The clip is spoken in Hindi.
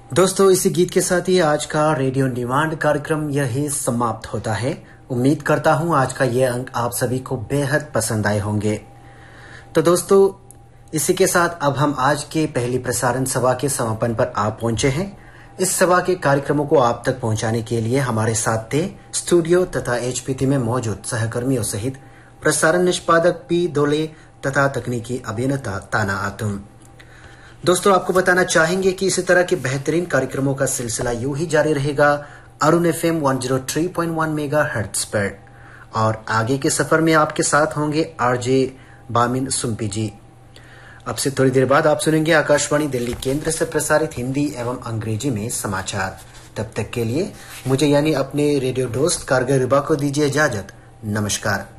दोस्तों, इसी गीत के साथ ही आज का रेडियो डिमांड कार्यक्रम यही समाप्त होता है। उम्मीद करता हूं आज का ये अंक आप सभी को बेहद पसंद आए होंगे। तो दोस्तों, इसी के साथ अब हम आज के पहली प्रसारण सभा के समापन पर आ पहुंचे हैं। इस सभा के कार्यक्रमों को आप तक पहुंचाने के लिए हमारे साथ थे स्टूडियो तथा एचपीटी में मौजूद सहकर्मियों सहित प्रसारण निष्पादक पी दोले तथा तकनीकी अभिनेता ताना आतुम। दोस्तों, आपको बताना चाहेंगे कि इसी तरह के बेहतरीन कार्यक्रमों का सिलसिला यूं ही जारी रहेगा अरुण FM 103.1 मेगाहर्ट्ज पर, और आगे के सफर में आपके साथ होंगे आरजे बामिन सुम्पी जी। अब से थोड़ी देर बाद आप सुनेंगे आकाशवाणी दिल्ली केंद्र से प्रसारित हिंदी एवं अंग्रेजी में समाचार। तब तक के लिए मुझे यानी अपने रेडियो दोस्त कारगर रिबा को दीजिए इजाजत। नमस्कार।